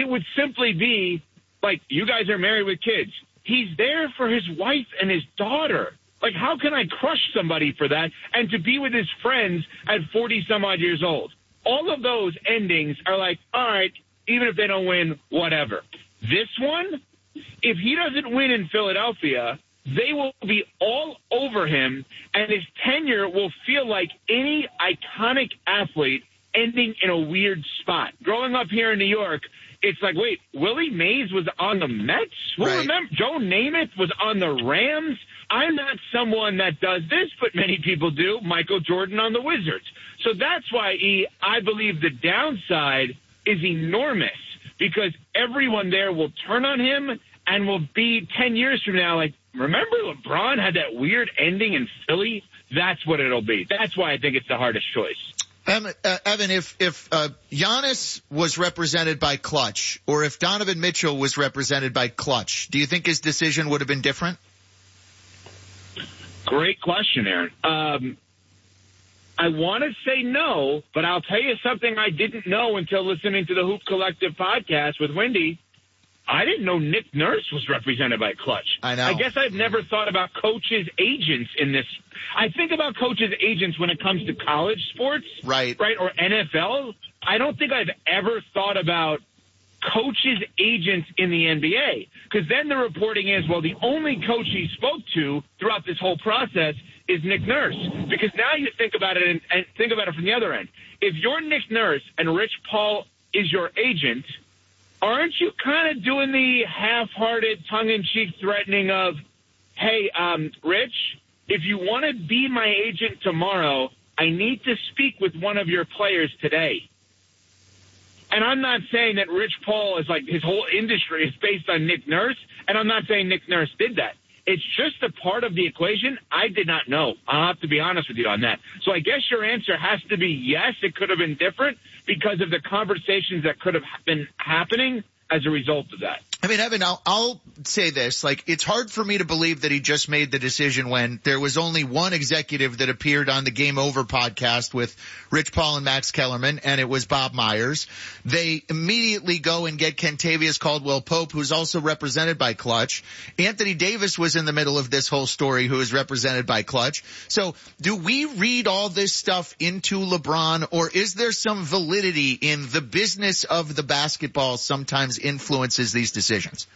would simply be like, you guys are married with kids. He's there for his wife and his daughter. Like, how can I crush somebody for that? And to be with his friends at 40-some-odd years old. All of those endings are like, all right, even if they don't win, whatever. This one, if he doesn't win in Philadelphia, they will be all over him, and his tenure will feel like any iconic athlete ending in a weird spot. Growing up here in New York, it's like, wait, Willie Mays was on the Mets? Who remember? Joe Namath was on the Rams? I'm not someone that does this, but many people do. Michael Jordan on the Wizards. So that's why, I believe the downside is enormous, because everyone there will turn on him and will be 10 years from now like, remember LeBron had that weird ending in Philly? That's what it'll be. That's why I think it's the hardest choice. Evan, if Giannis was represented by Clutch, or if Donovan Mitchell was represented by Clutch, do you think his decision would have been different? Great question, Aaron. I want to say no, but I'll tell you something I didn't know until listening to the Hoop Collective podcast with Wendy. I didn't know Nick Nurse was represented by Clutch. I know. I guess I've never thought about coaches' agents in this. I think about coaches' agents when it comes to college sports, right, or NFL. I don't think I've ever thought about coaches' agents in the NBA, because then the reporting is, well, the only coach he spoke to throughout this whole process is Nick Nurse. Because now you think about it and think about it from the other end. If you're Nick Nurse and Rich Paul is your agent, aren't you kind of doing the half-hearted, tongue-in-cheek threatening of, hey, Rich, if you want to be my agent tomorrow, I need to speak with one of your players today. And I'm not saying that Rich Paul is like his whole industry is based on Nick Nurse, and I'm not saying Nick Nurse did that. It's just a part of the equation. I did not know. I'll have to be honest with you on that. So I guess your answer has to be yes, it could have been different because of the conversations that could have been happening as a result of that. I mean, Evan, I'll say this. Like, it's hard for me to believe that he just made the decision when there was only one executive that appeared on the Game Over podcast with Rich Paul and Max Kellerman, and it was Bob Myers. They immediately go and get Kentavious Caldwell-Pope, who's also represented by Clutch. Anthony Davis was in the middle of this whole story, who is represented by Clutch. So do we read all this stuff into LeBron, or is there some validity in the business of the basketball sometimes influences these decisions?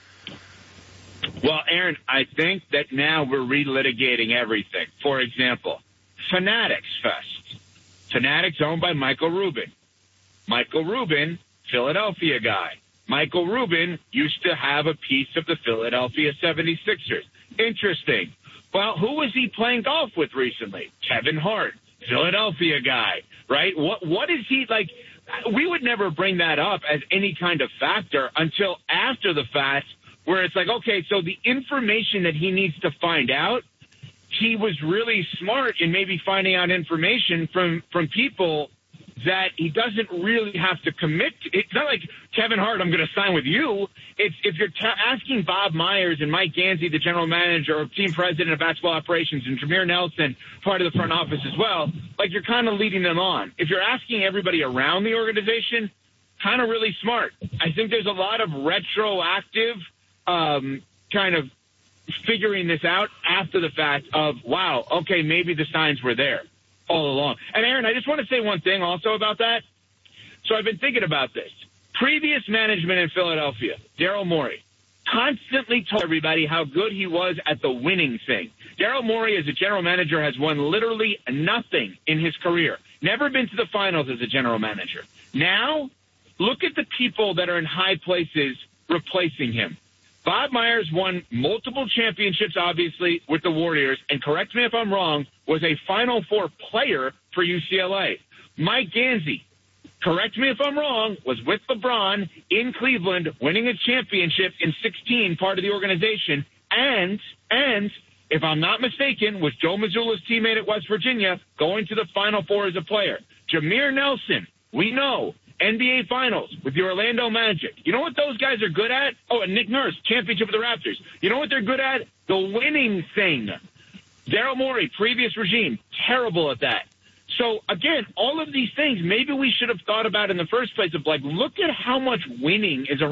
Well, Aaron, I think that now we're relitigating everything. For example, Fanatics Fest. Fanatics owned by Michael Rubin. Michael Rubin, Philadelphia guy. Michael Rubin used to have a piece of the Philadelphia 76ers. Interesting. Well, who was he playing golf with recently? Kevin Hart, Philadelphia guy, right? What is he like? We would never bring that up as any kind of factor until after the fact, where it's like, okay, so the information that he needs to find out, he was really smart in maybe finding out information from people that he doesn't really have to commit to. It's not like, Kevin Hart, I'm going to sign with you. It's if you're asking Bob Myers and Mike Gansey, the general manager or team president of basketball operations, and Jameer Nelson, part of the front office as well, like you're kind of leading them on. If you're asking everybody around the organization, kind of really smart. I think there's a lot of retroactive kind of figuring this out after the fact of, wow, okay, maybe the signs were there all along. And, Aaron, I just want to say one thing also about that. So I've been thinking about this. Previous management in Philadelphia, Daryl Morey, constantly told everybody how good he was at the winning thing. Daryl Morey, as a general manager, has won literally nothing in his career. Never been to the finals as a general manager. Now, look at the people that are in high places replacing him. Bob Myers won multiple championships, obviously, with the Warriors, and correct me if I'm wrong, was a Final Four player for UCLA. Mike Gansey, correct me if I'm wrong, was with LeBron in Cleveland, winning a championship in 16, part of the organization, and if I'm not mistaken, was Joe Mazzulla's teammate at West Virginia, going to the Final Four as a player. Jameer Nelson, we know, NBA Finals with the Orlando Magic. You know what those guys are good at? Oh, and Nick Nurse, championship with the Raptors. You know what they're good at? The winning thing. Daryl Morey, previous regime, terrible at that. So, again, all of these things, maybe we should have thought about in the first place of, like, look at how much winning is around.